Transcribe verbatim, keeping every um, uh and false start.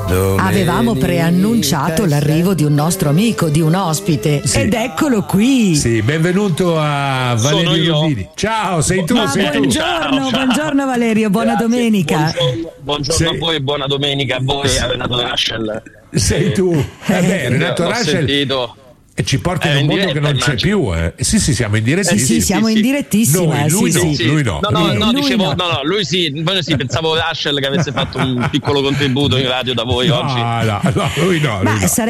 Avevamo preannunciato l'arrivo di un nostro amico, di un ospite, sì. Ed eccolo qui. Sì, benvenuto a Valerio Rubini. Ciao, sei tu, Ma sei buongiorno, tu. Ciao, buongiorno Valerio, buona Grazie, domenica. Buongiorno, buongiorno a voi e buona domenica a voi, a Renato Raschel. Sei tu. Eh beh, Renato L'ho Raschel. Sentito. E ci porta eh, in un in mondo diretta, che non c'è immagino. più, eh. Sì, sì, siamo in direttissima. Eh sì, siamo in direttissima. Noi, lui sì, no, sì. lui no. No, no, lui no, no. dicevo, no. no, no, lui sì, voi sì, pensavo Raschel che avesse fatto un piccolo contributo in radio da voi No, oggi. no, no, lui no. Lui Ma no.